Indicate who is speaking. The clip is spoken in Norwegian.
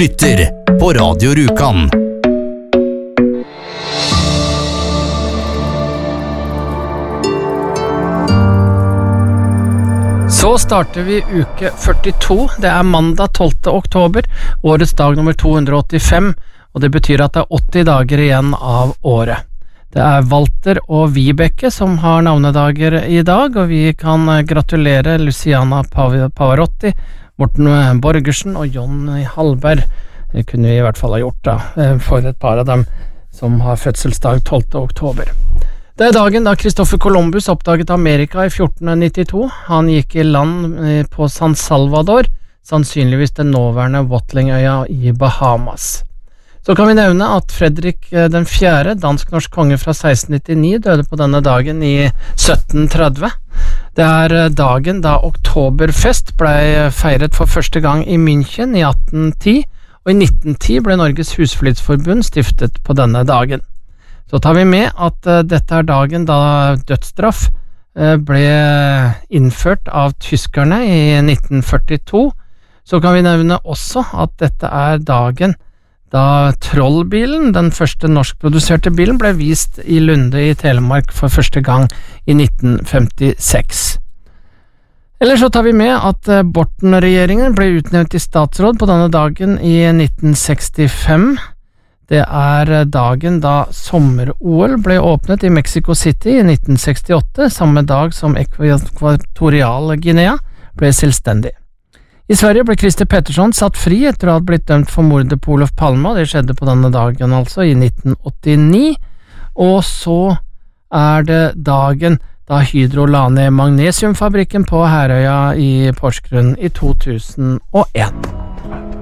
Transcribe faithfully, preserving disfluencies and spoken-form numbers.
Speaker 1: lytter på Radio Rjukan.
Speaker 2: Så starter vi uke førtito. Det er mandag tolvte oktober, årets dag nummer to hundre åttifem, og det betyr at det er åtti dager igjen av året. Det er Walter og Vibeke som har navnedager i dag, og vi kan gratulere Luciana Pav- Pavarotti, Morten Borgersen og Jonny Hallberg. Det kunne vi i hvert fall ha gjort da, for et par av dem som har fødselsdag tolvte oktober. Det er dagen da Christopher Columbus oppdaget Amerika i fjorten nittito. Han gikk i land på San Salvador, sannsynligvis den nåværende Watlingøya i Bahamas. Så kan vi nevne at Fredrik den fjerde, dansk-norsk konge fra seksten nittini, døde på denne dagen i sytten tretti. Det er dagen da Oktoberfest ble feiret for første gang i München i atten ti, og i nitten ti ble Norges Husflidsforbund stiftet på denne dagen. Så tar vi med at uh, dette er dagen da dødsstraff uh, ble innført av tyskerne i nitten førtito. Så kan vi nevne også at dette er dagen da Trollbilen, den første norskproduserte bilen, ble vist i Lunde i Telemark for første gang i nitten femtiseks. Eller så tar vi med at uh, Borten-regjeringen ble utnevnt i statsråd på denne dagen i nitten sekstifem. Det er dagen da sommer-O L ble åpnet i Mexico City i nitten sekstiåtte, samme dag som Ekvatorial Guinea ble selvstendig. I Sverige ble Christer Pettersson satt fri etter å ha blitt dømt for mordet på Olof Palme, og det skjedde på denne dagen altså i nitten åttini. Og så er det dagen da Hydro la ned magnesiumfabrikken på Herøya i Porsgrunn i to tusen og en.